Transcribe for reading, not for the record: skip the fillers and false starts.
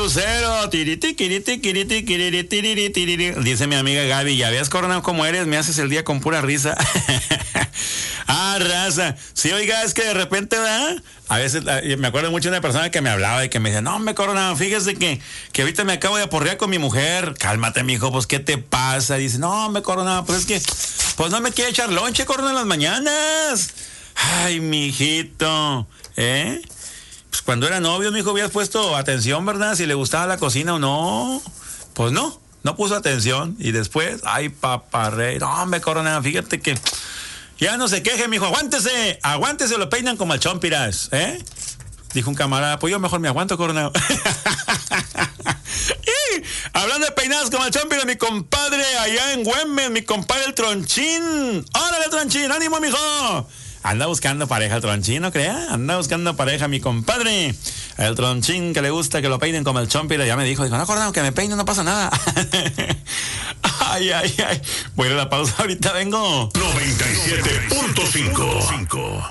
Lucero. Tiriti, kiriti, kiriti, kiriri, tiriri, tiriri. Dice mi amiga Gaby, ya ves, Coronado, cómo eres, me haces el día con pura risa. Raza. Sí, oiga, es que de repente, ¿verdad? A veces, me acuerdo mucho de una persona que me hablaba y que me decía, no, me Coronado, fíjese que ahorita me acabo de aporrear con mi mujer. Cálmate, mijo, pues, ¿qué te pasa? Dice, no, me Coronado, pues es que, pues no me quiere echar lonche, Coronado, en las mañanas. Ay, mijito, Pues cuando era novio, mijo, habías puesto atención, ¿verdad? Si le gustaba la cocina o no. Pues no puso atención. Y después, ay, paparrey, no, me Coronado, fíjate que ya no se queje, mijo, aguántese, lo peinan como al Chompiras, Dijo un camarada, pues yo mejor me aguanto, Coronado. Y hablando de peinados como el Chompiras, mi compadre allá en Güemes, mi compadre el Tronchín. ¡Órale, Tronchín! ¡Ánimo, mijo! Anda buscando pareja el Tronchín, ¿no crea? Anda buscando pareja mi compadre. El Tronchín que le gusta que lo peinen como el Chompiras. Ya me dijo, no, Coronado, que me peine, no pasa nada. Ay. Voy a ir a la pausa, ahorita vengo. 97.5